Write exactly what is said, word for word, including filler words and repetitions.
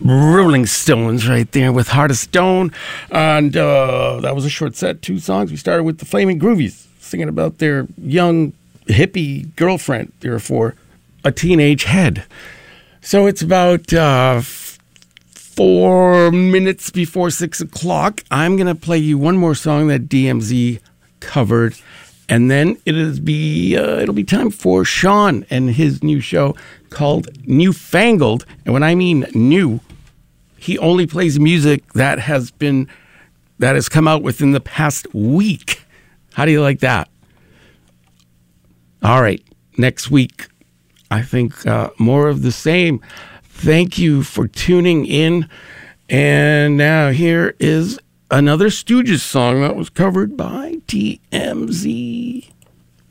Rolling Stones right there with Heart of Stone. And uh, that was a short set, two songs. We started with the Flaming Groovies singing about their young hippie girlfriend, therefore a teenage head. So it's about uh, f- four minutes before six o'clock. I'm going to play you one more song that D M Z covered. And then it'll be uh, it'll be time for Sean and his new show called Newfangled. And when I mean new, he only plays music that has been that has come out within the past week. How do you like that? All right, next week, I think uh, more of the same. Thank you for tuning in. And now here is another Stooges song that was covered by D M Z.